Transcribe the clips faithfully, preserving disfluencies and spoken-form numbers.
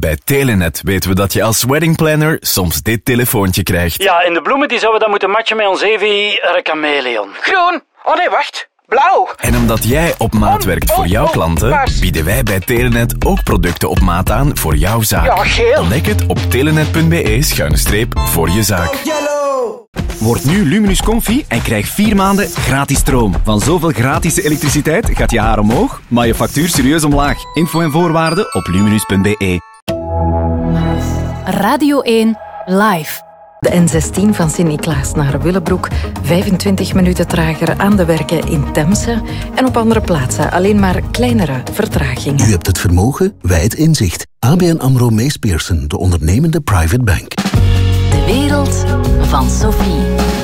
Bij Telenet weten we dat je als weddingplanner soms dit telefoontje krijgt. Ja, en de bloemen die zouden dan moeten matchen met ons Evi chameleon. Groen. Oh nee, wacht. Blauw. En omdat jij op maat werkt voor jouw klanten, bieden wij bij Telenet ook producten op maat aan voor jouw zaak. Ja, geel. Ontdek het op telenet.be schuine streep voor je zaak. Word nu Luminus Comfy en krijg vier maanden gratis stroom. Van zoveel gratis elektriciteit gaat je haar omhoog, maar je factuur serieus omlaag. Info en voorwaarden op luminus punt be. Radio één Live. De N zestien van Sint-Niklaas naar Willebroek, vijfentwintig minuten trager aan de werken in Temse en op andere plaatsen alleen maar kleinere vertragingen. U hebt het vermogen, wij het inzicht. A B N AMRO Mees Pierson, de ondernemende private bank. De wereld van Sophie.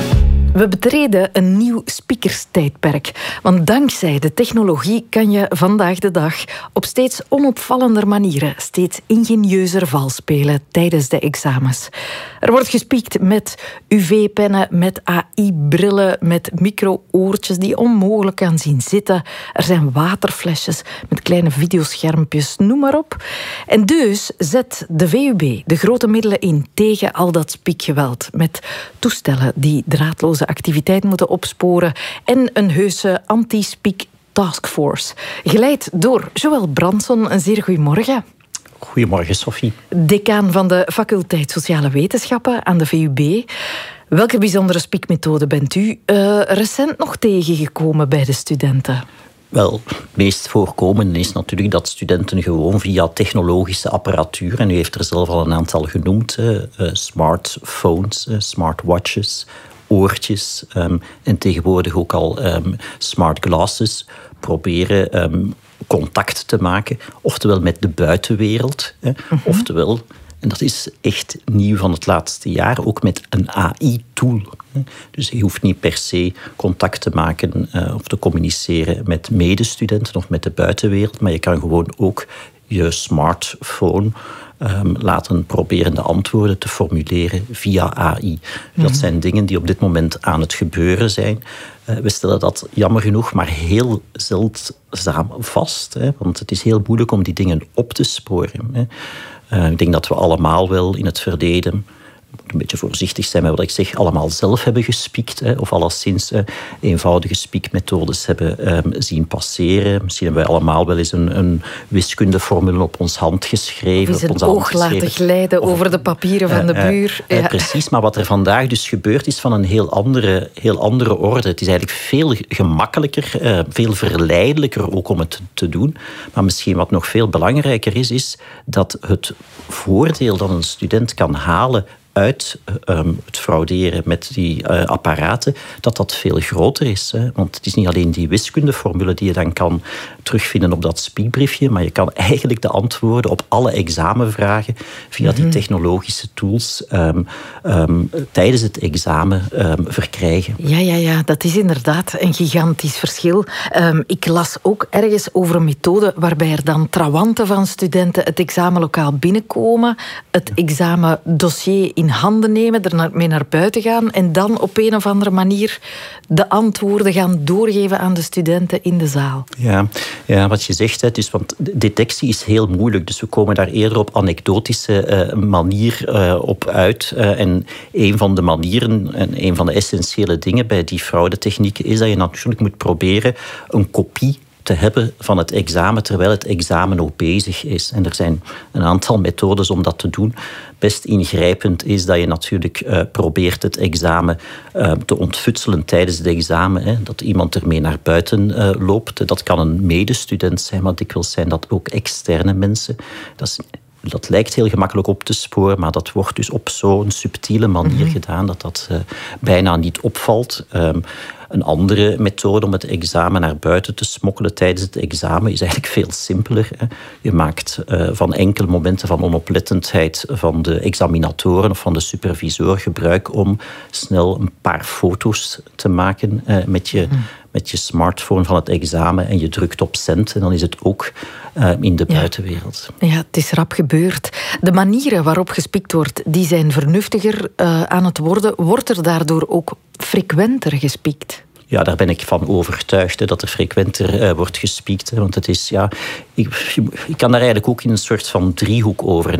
We betreden een nieuw speakerstijdperk. Want dankzij de technologie kan je vandaag de dag op steeds onopvallender manieren steeds ingenieuzer vals spelen tijdens de examens. Er wordt gespiekt met U V-pennen, met A I-brillen, met micro-oortjes die je onmogelijk kan zien zitten. Er zijn waterflesjes met kleine videoschermpjes, noem maar op. En dus zet de V U B de grote middelen in tegen al dat spiekgeweld. Met toestellen die draadloze activiteit moeten opsporen en een heuse anti-speak taskforce. Geleid door Joël Branson. Een zeer goedemorgen. Goedemorgen, Sophie. Decaan van de faculteit Sociale Wetenschappen aan de V U B. Welke bijzondere spiekmethode bent u uh, recent nog tegengekomen bij de studenten? Wel, het meest voorkomende is natuurlijk dat studenten gewoon via technologische apparatuur, en u heeft er zelf al een aantal genoemd, uh, smartphones, uh, smartwatches, oortjes um, en tegenwoordig ook al um, smart glasses, proberen um, contact te maken, oftewel met de buitenwereld, hè, mm-hmm. oftewel, en dat is echt nieuw van het laatste jaar, ook met een A I-tool. Dus je hoeft niet per se contact te maken uh, of te communiceren met medestudenten of met de buitenwereld, maar je kan gewoon ook je smartphone um, laten proberen de antwoorden te formuleren via A I. Mm-hmm. Dat zijn dingen die op dit moment aan het gebeuren zijn. Uh, we stellen dat jammer genoeg maar heel zeldzaam vast, hè, want het is heel moeilijk om die dingen op te sporen. Hè. Uh, ik denk dat we allemaal wel in het verleden, ik moet een beetje voorzichtig zijn met wat ik zeg, allemaal zelf hebben gespiekt, hè, of alleszins uh, eenvoudige spiekmethodes hebben um, zien passeren. Misschien hebben wij allemaal wel eens een, een wiskundeformule op ons hand geschreven. Of eens op een oog laten geschreven. glijden of, over de papieren van de uh, buur. Uh, ja. uh, precies, maar wat er vandaag dus gebeurt is van een heel andere, heel andere orde. Het is eigenlijk veel gemakkelijker, uh, veel verleidelijker ook om het te doen. Maar misschien wat nog veel belangrijker is, is dat het voordeel dat een student kan halen uit um, het frauderen met die uh, apparaten, dat dat veel groter is. Hè? Want het is niet alleen die wiskundeformule die je dan kan terugvinden op dat spiekbriefje, maar je kan eigenlijk de antwoorden op alle examenvragen via mm-hmm. die technologische tools um, um, tijdens het examen um, verkrijgen. Ja, ja, ja, dat is inderdaad een gigantisch verschil. Um, ik las ook ergens over een methode waarbij er dan trawanten van studenten het examenlokaal binnenkomen, het examendossier in handen nemen, er mee naar buiten gaan en dan op een of andere manier de antwoorden gaan doorgeven aan de studenten in de zaal. Ja, ja wat je zegt, hè, dus, want detectie is heel moeilijk, dus we komen daar eerder op anekdotische uh, manier uh, op uit. Uh, en een van de manieren en een van de essentiële dingen bij die fraudetechnieken is dat je natuurlijk moet proberen een kopie te hebben van het examen terwijl het examen ook bezig is. En er zijn een aantal methodes om dat te doen. Best ingrijpend is dat je natuurlijk uh, probeert het examen uh, te ontfutselen tijdens het examen. Hè, dat iemand ermee naar buiten uh, loopt. Dat kan een medestudent zijn, maar dikwijls zijn dat ook externe mensen. Dat is Dat lijkt heel gemakkelijk op te sporen, maar dat wordt dus op zo'n subtiele manier mm-hmm. gedaan dat dat uh, bijna niet opvalt. Um, een andere methode om het examen naar buiten te smokkelen tijdens het examen is eigenlijk veel simpeler. Hè. Je maakt uh, van enkele momenten van onoplettendheid van de examinatoren of van de supervisor gebruik om snel een paar foto's te maken uh, met je... Mm. met je smartphone van het examen en je drukt op send en dan is het ook uh, in de buitenwereld. Ja, ja, het is rap gebeurd. De manieren waarop gespiekt wordt, die zijn vernuftiger uh, aan het worden. Wordt er daardoor ook frequenter gespiekt? Ja, daar ben ik van overtuigd, hè, dat er frequenter uh, wordt gespiekt. Hè, want het is, ja, ik, ik kan daar eigenlijk ook in een soort van driehoek over